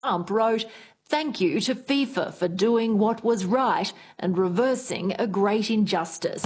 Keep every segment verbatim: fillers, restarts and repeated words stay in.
Trump wrote, "Thank you to FIFA for doing what was right and reversing a great injustice."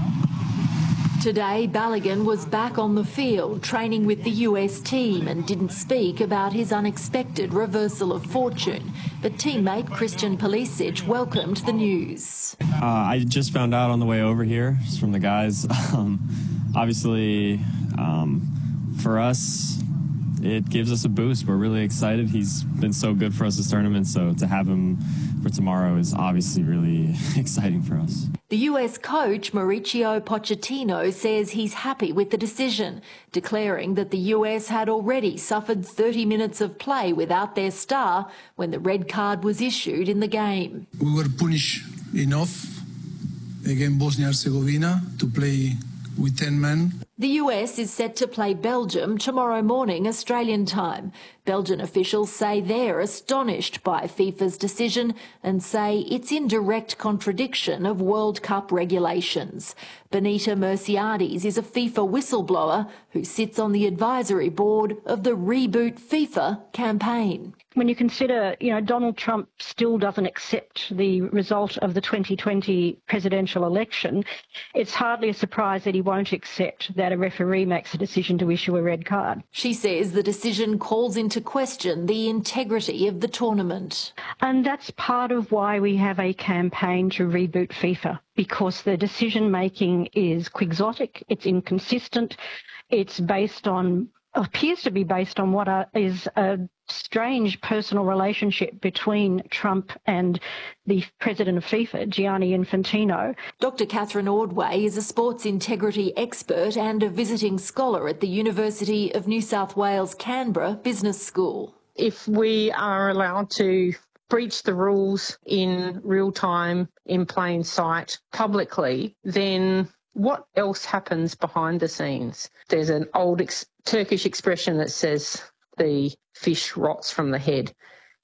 Today, Balogun was back on the field training with the U S team and didn't speak about his unexpected reversal of fortune. But teammate Christian Pulisic welcomed the news. Uh, I just found out on the way over here just from the guys. Um, obviously, um, for us, it gives us a boost. We're really excited. He's been so good for us this tournament, so to have him for tomorrow is obviously really exciting for us. The U S coach Mauricio Pochettino says he's happy with the decision, declaring that the U S had already suffered thirty minutes of play without their star when the red card was issued in the game. We were punished enough against Bosnia-Herzegovina to play with ten men. The U S is set to play Belgium tomorrow morning Australian time. Belgian officials say they're astonished by FIFA's decision and say it's in direct contradiction of World Cup regulations. Benita Merciades is a FIFA whistleblower who sits on the advisory board of the Reboot FIFA campaign. When you consider, you know, Donald Trump still doesn't accept the result of the twenty twenty presidential election, it's hardly a surprise that he won't accept that a referee makes a decision to issue a red card. She says the decision calls into question the integrity of the tournament. And that's part of why we have a campaign to reboot FIFA, because the decision-making is quixotic, it's inconsistent, it's based on, appears to be based on what are, is a strange personal relationship between Trump and the president of FIFA, Gianni Infantino. Doctor Catherine Ordway is a sports integrity expert and a visiting scholar at the University of New South Wales, Canberra Business School. If we are allowed to breach the rules in real time, in plain sight, publicly, then what else happens behind the scenes? There's an old ex- Turkish expression that says the fish rots from the head,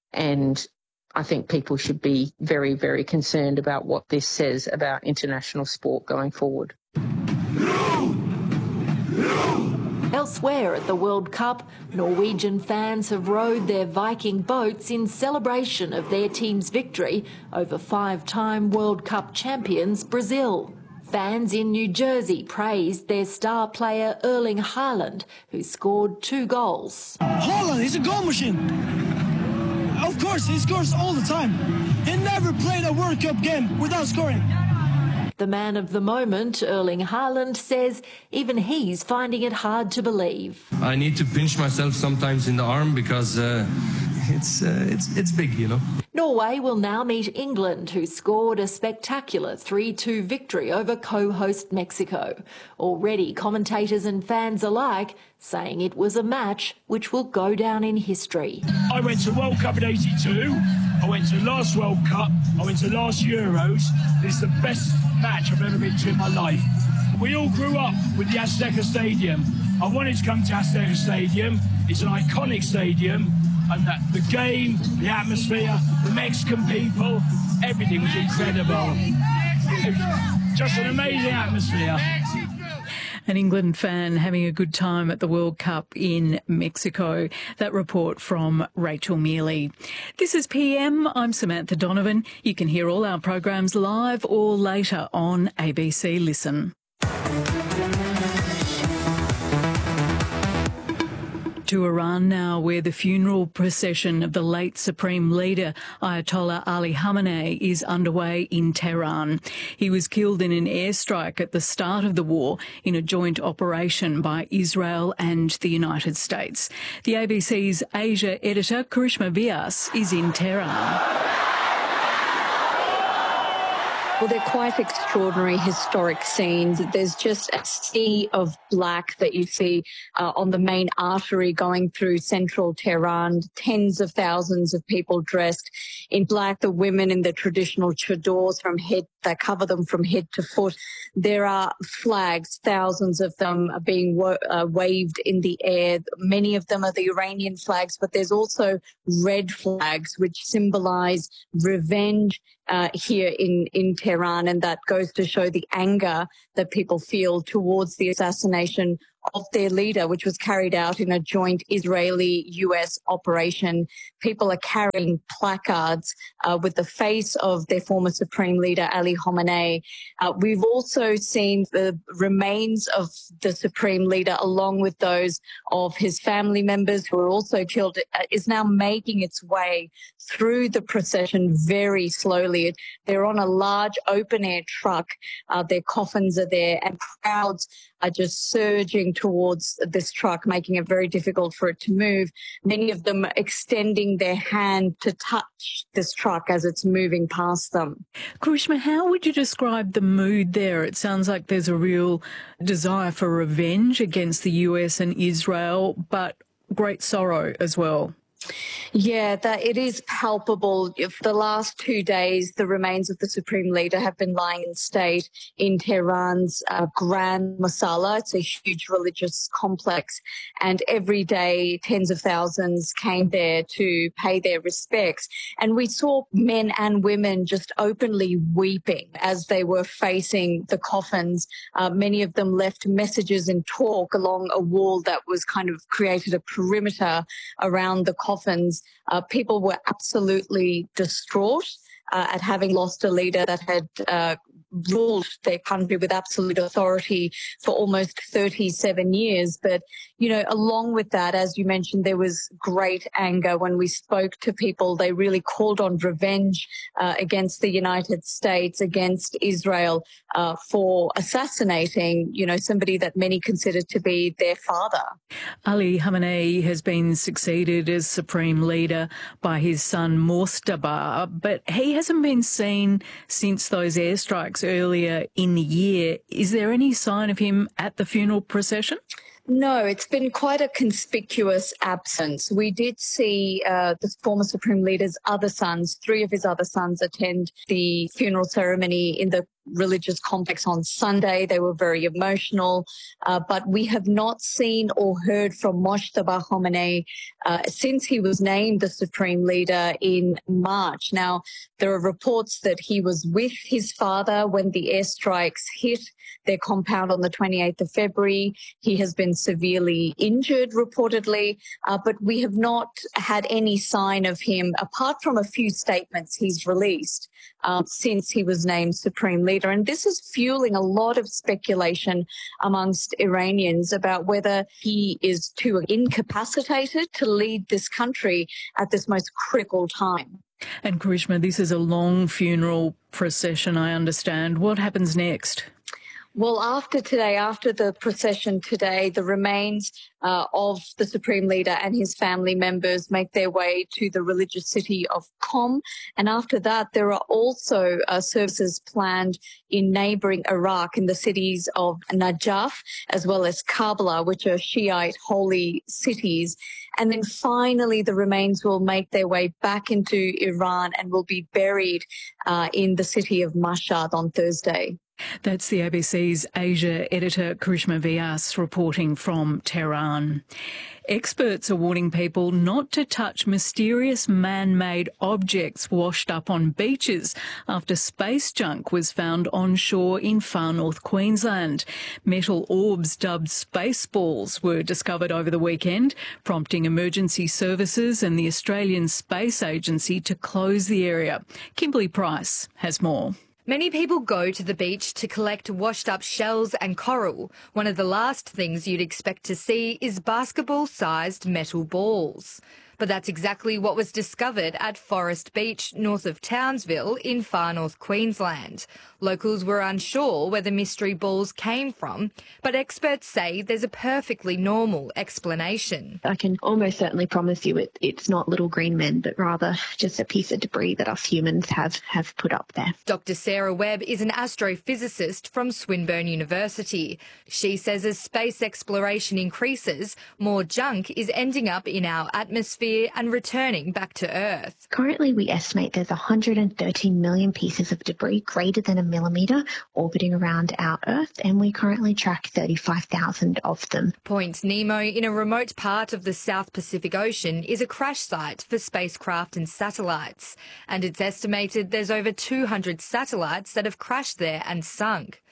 and I think people should be very, very concerned about what this says about international sport going forward. No! No! Elsewhere at the World Cup, Norwegian fans have rowed their Viking boats in celebration of their team's victory over five-time World Cup champions Brazil. Fans in New Jersey praised their star player Erling Haaland, who scored two goals. Haaland, he's a goal machine. Of course, he scores all the time. He never played a World Cup game without scoring. The man of the moment, Erling Haaland, says even he's finding it hard to believe. I need to pinch myself sometimes in the arm because uh, it's, uh, it's, it's big, you know. Norway will now meet England, who scored a spectacular three two victory over co-host Mexico. Already commentators and fans alike saying it was a match which will go down in history. I went to World Cup in eighty-two, I went to last World Cup, I went to last Euros. This is the best match I've ever been to in my life. We all grew up with the Azteca Stadium. I wanted to come to Azteca Stadium. It's an iconic stadium. And that the game, the atmosphere, the Mexican people, everything was incredible. It was just an amazing atmosphere. An England fan having a good time at the World Cup in Mexico. That report from Rachel Mealy. This is P M. I'm Samantha Donovan. You can hear all our programs live or later on A B C Listen. To Iran now, where the funeral procession of the late Supreme Leader Ayatollah Ali Khamenei is underway in Tehran. He was killed in an airstrike at the start of the war in a joint operation by Israel and the United States. The A B C's Asia editor Karishma Vyas is in Tehran. Well, they're quite extraordinary historic scenes. There's just a sea of black that you see uh, on the main artery going through central Tehran. Tens of thousands of people dressed in black, the women in the traditional chadors from head, that cover them from head to foot. There are flags, thousands of them are being wa- uh, waved in the air. Many of them are the Iranian flags, but there's also red flags which symbolize revenge Uh, here in, in Tehran, and that goes to show the anger that people feel towards the assassination of their leader, which was carried out in a joint Israeli-U S operation. People are carrying placards uh, with the face of their former Supreme Leader, Ali Khamenei. Uh, we've also seen the remains of the Supreme Leader, along with those of his family members who were also killed, uh, is now making its way through the procession very slowly. They're on a large open-air truck. Uh, their coffins are there, and crowds are just surging towards this truck, making it very difficult for it to move. Many of them extending their hand to touch this truck as it's moving past them. Karishma, how would you describe the mood there? It sounds like there's a real desire for revenge against the U S and Israel, but great sorrow as well. Yeah, that it is palpable. For the last two days, the remains of the Supreme Leader have been lying in state in Tehran's uh, Grand Masala. It's a huge religious complex, and every day tens of thousands came there to pay their respects. And we saw men and women just openly weeping as they were facing the coffins. Uh, many of them left messages and talk along a wall that was kind of created a perimeter around the coffins. Uh, people were absolutely distraught uh, at having lost a leader that had uh, ruled their country with absolute authority for almost thirty-seven years. But, you know, along with that, as you mentioned, there was great anger. When we spoke to people, they really called on revenge uh, against the United States, against Israel uh, for assassinating, you know, somebody that many considered to be their father. Ali Khamenei has been succeeded as Supreme Leader by his son Mojtaba, but he hasn't been seen since those airstrikes earlier in the year. Is there any sign of him at the funeral procession? No, it's been quite a conspicuous absence. We did see uh, the former Supreme Leader's other sons, three of his other sons, attend the funeral ceremony in the religious complex on Sunday. They were very emotional, uh, but we have not seen or heard from Mojtaba Khamenei uh, since he was named the Supreme Leader in March. Now, there are reports that he was with his father when the airstrikes hit their compound on the twenty-eighth of February. He has been severely injured, reportedly, uh, but we have not had any sign of him, apart from a few statements he's released um, since he was named Supreme Leader. And this is fueling a lot of speculation amongst Iranians about whether he is too incapacitated to lead this country at this most critical time. And Karishma, this is a long funeral procession, I understand. What happens next? Well, after today, after the procession today, the remains uh, of the Supreme Leader and his family members make their way to the religious city of Qom. And after that, there are also uh, services planned in neighbouring Iraq, in the cities of Najaf as well as Karbala, which are Shiite holy cities. And then finally, the remains will make their way back into Iran and will be buried uh, in the city of Mashhad on Thursday. That's the A B C's Asia editor Karishma Vyas reporting from Tehran. Experts are warning people not to touch mysterious man-made objects washed up on beaches after space junk was found onshore in far north Queensland. Metal orbs dubbed space balls were discovered over the weekend, prompting emergency services and the Australian Space Agency to close the area. Kimberly Price has more. Many people go to the beach to collect washed-up shells and coral. One of the last things you'd expect to see is basketball-sized metal balls. But that's exactly what was discovered at Forest Beach, north of Townsville, in far north Queensland. Locals were unsure where the mystery balls came from, but experts say there's a perfectly normal explanation. I can almost certainly promise you it, it's not little green men, but rather just a piece of debris that us humans have, have put up there. Doctor Sarah Webb is an astrophysicist from Swinburne University. She says as space exploration increases, more junk is ending up in our atmosphere and returning back to Earth. Currently, we estimate there's one hundred thirteen million pieces of debris greater than a millimetre orbiting around our Earth, and we currently track thirty-five thousand of them. Point Nemo, in a remote part of the South Pacific Ocean, is a crash site for spacecraft and satellites, and it's estimated there's over two hundred satellites that have crashed there and sunk.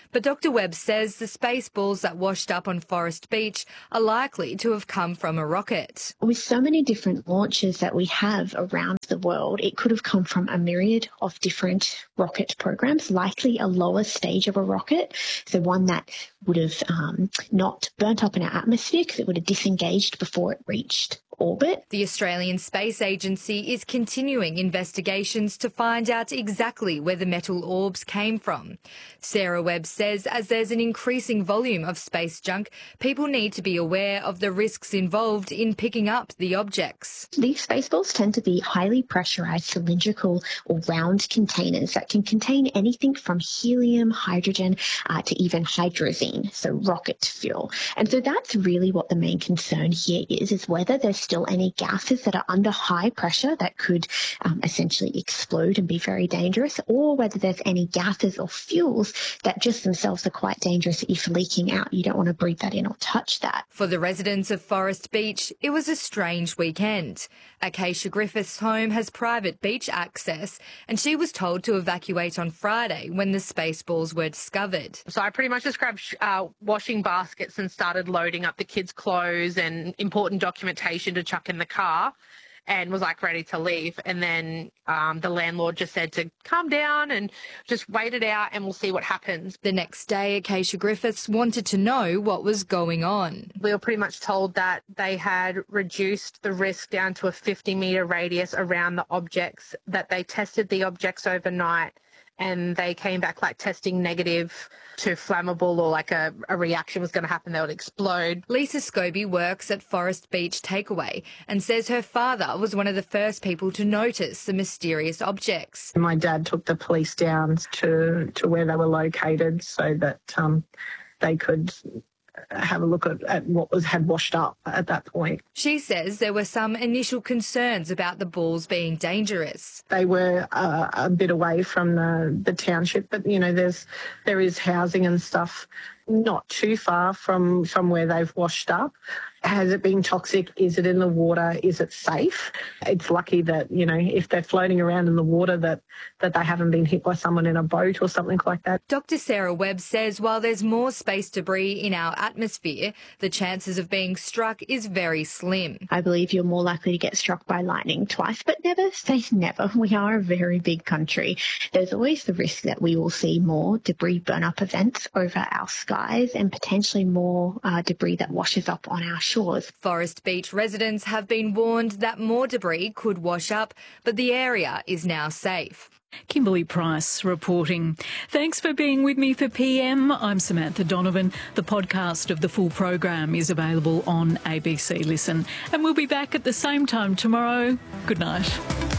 But Doctor Webb says the space balls that washed up on Forest Beach are likely to have come from a rocket. With so many different launches that we have around the world, it could have come from a myriad of different rocket programs, likely a lower stage of a rocket, so one that would have um, not burnt up in our atmosphere because it would have disengaged before it reached orbit. The Australian Space Agency is continuing investigations to find out exactly where the metal orbs came from. Sarah Webb says as there's an increasing volume of space junk, people need to be aware of the risks involved in picking up the objects. These spaceballs tend to be highly pressurised cylindrical or round containers that can contain anything from helium, hydrogen, uh, to even hydrazine, so rocket fuel. And so that's really what the main concern here is, is whether there's still any gases that are under high pressure that could um, essentially explode and be very dangerous, or whether there's any gases or fuels that just themselves are quite dangerous if leaking out. You don't want to breathe that in or touch that. For the residents of Forest Beach, it was a strange weekend. Acacia Griffith's home has private beach access, and she was told to evacuate on Friday when the space balls were discovered. So I pretty much just grabbed uh, washing baskets and started loading up the kids' clothes and important documentation to chuck in the car, and was like ready to leave. And then um, the landlord just said to calm down and just wait it out and we'll see what happens. The next day, Acacia Griffiths wanted to know what was going on. We were pretty much told that they had reduced the risk down to a fifty metre radius around the objects, that they tested the objects overnight and they came back like testing negative to flammable, or like a, a reaction was going to happen, they would explode. Lisa Scobie works at Forest Beach Takeaway and says her father was one of the first people to notice the mysterious objects. My dad took the police down to, to where they were located so that um, they could have a look at, at what was had washed up at that point. She says there were some initial concerns about the balls being dangerous. They were uh, a bit away from the, the township, but, you know, there's there is housing and stuff not too far from, from where they've washed up. Has it been toxic? Is it in the water? Is it safe? It's lucky that, you know, if they're floating around in the water, that, that they haven't been hit by someone in a boat or something like that. Doctor Sarah Webb says while there's more space debris in our atmosphere, the chances of being struck is very slim. I believe you're more likely to get struck by lightning twice, but never say never. We are a very big country. There's always the risk that we will see more debris burn-up events over our skies and potentially more uh, debris that washes up on our shores. Forest Beach residents have been warned that more debris could wash up, but the area is now safe. Kimberly Price reporting. Thanks for being with me for P M. I'm Samantha Donovan. The podcast of the full program is available on A B C Listen. And we'll be back at the same time tomorrow. Good night.